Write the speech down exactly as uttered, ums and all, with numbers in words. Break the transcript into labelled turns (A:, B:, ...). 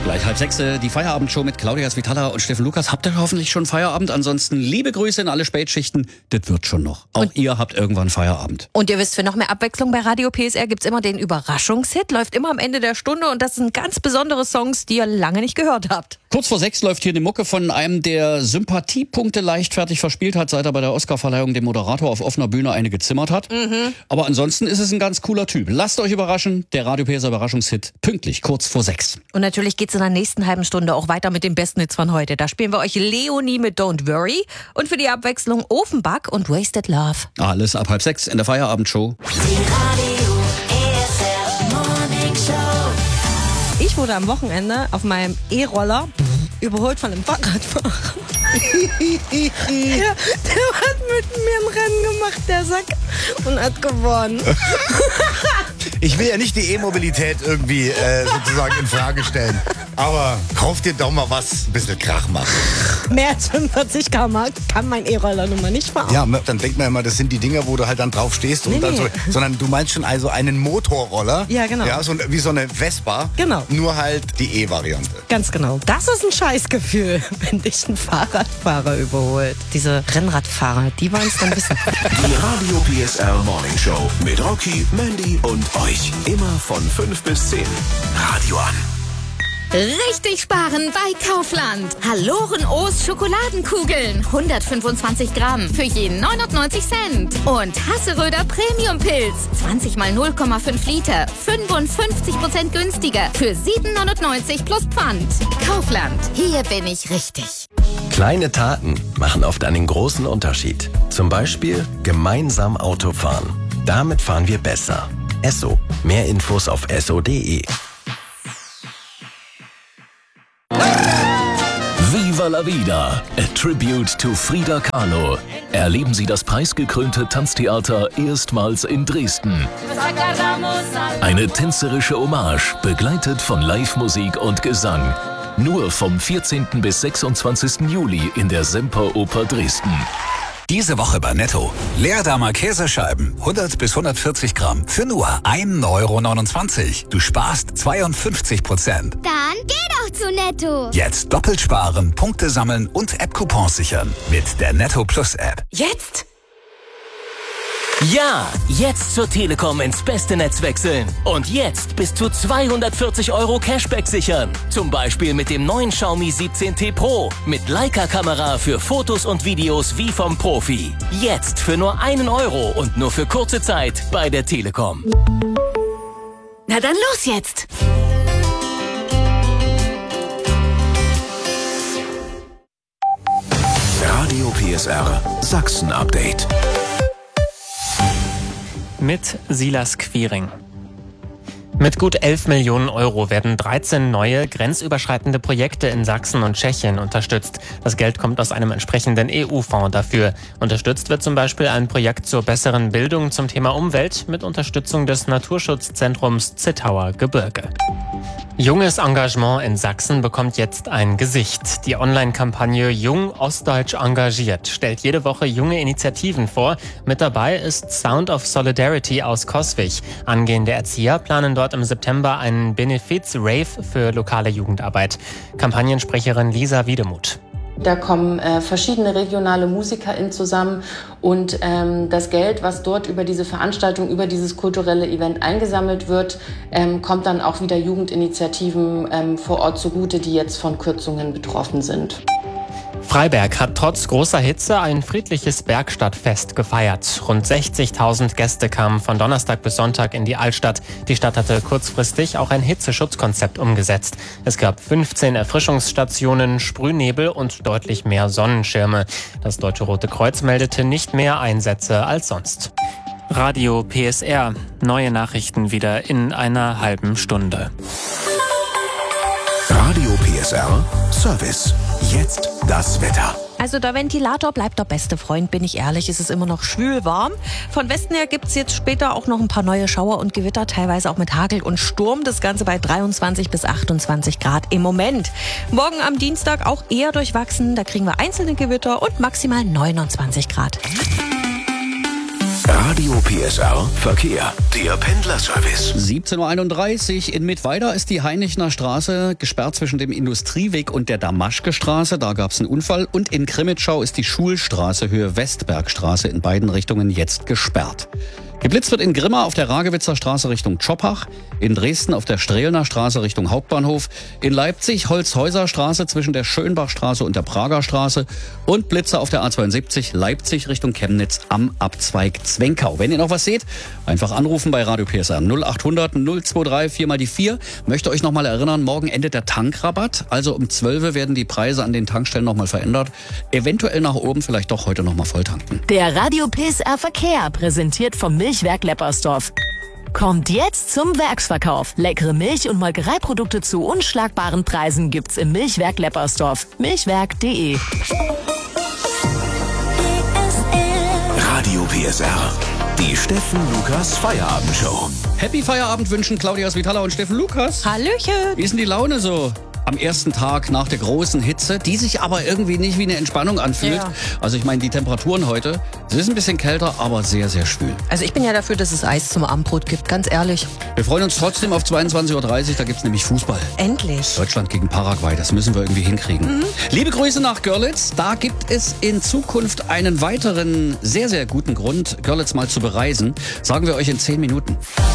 A: Gleich halb sechs, die Feierabendshow mit Claudia Svitala und Steffen Lukas. Habt ihr hoffentlich schon Feierabend? Ansonsten liebe Grüße in alle Spätschichten. Das wird schon noch. Auch und ihr habt irgendwann Feierabend.
B: Und ihr wisst, für noch mehr Abwechslung bei Radio P S R gibt's immer den Überraschungshit. Läuft immer am Ende der Stunde und das sind ganz besondere Songs, die ihr lange nicht gehört habt.
A: Kurz vor sechs läuft hier eine Mucke von einem, der Sympathiepunkte leichtfertig verspielt hat, seit er bei der Oscarverleihung dem Moderator auf offener Bühne eine gezimmert hat. Mhm. Aber ansonsten ist es ein ganz cooler Typ. Lasst euch überraschen. Der Radio P S R Überraschungshit pünktlich, kurz vor sechs.
B: Und natürlich geht's in der nächsten halben Stunde auch weiter mit den besten Hits von heute. Da spielen wir euch Leonie mit Don't Worry und für die Abwechslung Ofenback und Wasted Love.
A: Alles ab halb sechs in der Feierabendshow.
C: Die Radio P S R Morning Show.
D: Ich wurde am Wochenende auf meinem E-Roller überholt von einem Fahrradfahrer. der, der hat mit mir ein Rennen gemacht, der Sack, und hat gewonnen.
E: Ich will ja nicht die E-Mobilität irgendwie äh, sozusagen in Frage stellen. Aber kauf dir doch mal was, ein bisschen Krach machen.
D: Mehr als fünfundvierzig Kilometer kann mein E-Roller nun mal nicht fahren.
E: Ja, dann denkt man immer, das sind die Dinger, wo du halt dann drauf stehst. Und
D: nee,
E: dann
D: nee.
E: So, sondern du meinst schon also einen Motorroller.
D: Ja, genau.
E: Ja, so, wie so eine Vespa.
D: Genau.
E: Nur halt die E-Variante.
D: Ganz genau. Das ist ein Scheißgefühl, wenn dich ein Fahrradfahrer überholt. Diese Rennradfahrer, die wollen es dann wissen.
F: Die Radio P S R Morning Show mit Rocky, Mandy und euch. Immer von fünf bis zehn. Radio an.
G: Richtig sparen bei Kaufland. Halloren O's Schokoladenkugeln. hundertfünfundzwanzig Gramm für jeden neunundneunzig Cent. Und Hasseröder Premium Pilz. zwanzig mal null Komma fünf Liter. fünfundfünfzig Prozent günstiger. Für sieben neunundneunzig plus Pfand. Kaufland. Hier bin ich richtig.
H: Kleine Taten machen oft einen großen Unterschied. Zum Beispiel gemeinsam Auto fahren. Damit fahren wir besser. Esso. Mehr Infos auf esso punkt de.
I: Viva la Vida, a tribute to Frida Kahlo. Erleben Sie das preisgekrönte Tanztheater erstmals in Dresden. Eine tänzerische Hommage, begleitet von Live-Musik und Gesang. Nur vom vierzehnten bis sechsundzwanzigsten Juli in der Semperoper Dresden.
J: Diese Woche bei Netto. Leerdammer Käsescheiben, hundert bis hundertvierzig Gramm, für nur ein Euro neunundzwanzig. Du sparst zweiundfünfzig Prozent.
K: Dann geh doch zu Netto.
J: Jetzt doppelt sparen, Punkte sammeln und App-Coupons sichern. Mit der Netto Plus App.
L: Jetzt? Ja, jetzt zur Telekom ins beste Netz wechseln. Und jetzt bis zu zweihundertvierzig Euro Cashback sichern. Zum Beispiel mit dem neuen Xiaomi siebzehn T Pro. Mit Leica-Kamera für Fotos und Videos wie vom Profi. Jetzt für nur einen Euro und nur für kurze Zeit bei der Telekom.
G: Na dann los jetzt.
F: Radio P S R Sachsen Update.
M: Mit Silas Quiring. Mit gut elf Millionen Euro werden dreizehn neue grenzüberschreitende Projekte in Sachsen und Tschechien unterstützt. Das Geld kommt aus einem entsprechenden E U-Fonds dafür. Unterstützt wird zum Beispiel ein Projekt zur besseren Bildung zum Thema Umwelt mit Unterstützung des Naturschutzzentrums Zittauer Gebirge. Junges Engagement in Sachsen bekommt jetzt ein Gesicht. Die Online-Kampagne Jung Ostdeutsch engagiert stellt jede Woche junge Initiativen vor. Mit dabei ist Sound of Solidarity aus Coswig. Angehende Erzieher planen dort im September einen Benefiz-Rave für lokale Jugendarbeit. Kampagnensprecherin Lisa Wiedemuth.
N: Da kommen äh, verschiedene regionale MusikerInnen zusammen und ähm, das Geld, was dort über diese Veranstaltung, über dieses kulturelle Event eingesammelt wird, ähm, kommt dann auch wieder Jugendinitiativen ähm, vor Ort zugute, die jetzt von Kürzungen betroffen sind.
M: Freiberg hat trotz großer Hitze ein friedliches Bergstadtfest gefeiert. Rund sechzigtausend Gäste kamen von Donnerstag bis Sonntag in die Altstadt. Die Stadt hatte kurzfristig auch ein Hitzeschutzkonzept umgesetzt. Es gab fünfzehn Erfrischungsstationen, Sprühnebel und deutlich mehr Sonnenschirme. Das Deutsche Rote Kreuz meldete nicht mehr Einsätze als sonst. Radio P S R. Neue Nachrichten wieder in einer halben Stunde.
F: Radio P S R Service. Jetzt das Wetter.
B: Also der Ventilator bleibt der beste Freund, bin ich ehrlich. Es ist immer noch schwül warm. Von Westen her gibt es jetzt später auch noch ein paar neue Schauer und Gewitter, teilweise auch mit Hagel und Sturm. Das Ganze bei dreiundzwanzig bis achtundzwanzig Grad im Moment. Morgen am Dienstag auch eher durchwachsen. Da kriegen wir einzelne Gewitter und maximal neunundzwanzig Grad.
F: Radio P S R Verkehr. Der Pendlerservice.
A: siebzehn Uhr einunddreißig. In Mittweida ist die Heinichner Straße gesperrt zwischen dem Industrieweg und der Damaschke-Straße. Da gab es einen Unfall. Und in Krimitschau ist die Schulstraße Höhe Westbergstraße in beiden Richtungen jetzt gesperrt. Geblitzt wird in Grimma auf der Ragewitzer Straße Richtung Tschoppach, in Dresden auf der Strehlner Straße Richtung Hauptbahnhof, in Leipzig Holzhäuser Straße zwischen der Schönbachstraße und der Prager Straße und Blitzer auf der A zweiundsiebzig Leipzig Richtung Chemnitz am Abzweig Zwenkau. Wenn ihr noch was seht, einfach anrufen bei Radio P S R null achthundert null zweiundzwanzig vier mal die vier. Möchte euch noch mal erinnern, morgen endet der Tankrabatt, also um zwölf Uhr werden die Preise an den Tankstellen noch mal verändert. Eventuell nach oben, vielleicht doch heute noch mal volltanken.
O: Der Radio P S R Verkehr, präsentiert vom Milchwerk Leppersdorf. Kommt jetzt zum Werksverkauf. Leckere Milch- und Molkereiprodukte zu unschlagbaren Preisen gibt's im Milchwerk Leppersdorf. milchwerk punkt de.
F: Radio P S R. Die Steffen Lukas Feierabendshow.
A: Happy Feierabend wünschen Claudia Svitala und Steffen Lukas.
B: Hallöchen.
A: Wie ist denn die Laune so am ersten Tag nach der großen Hitze, die sich aber irgendwie nicht wie eine Entspannung anfühlt?
B: Ja.
A: Also ich meine, die Temperaturen heute, es ist ein bisschen kälter, aber sehr, sehr schwül.
D: Also ich bin ja dafür, dass es Eis zum Abendbrot gibt, ganz ehrlich.
A: Wir freuen uns trotzdem auf zweiundzwanzig Uhr dreißig, da gibt's nämlich Fußball.
D: Endlich.
A: Deutschland gegen Paraguay, das müssen wir irgendwie hinkriegen.
D: Mhm.
A: Liebe Grüße nach Görlitz, da gibt es in Zukunft einen weiteren sehr, sehr guten Grund, Görlitz mal zu bereisen. Sagen wir euch in zehn Minuten.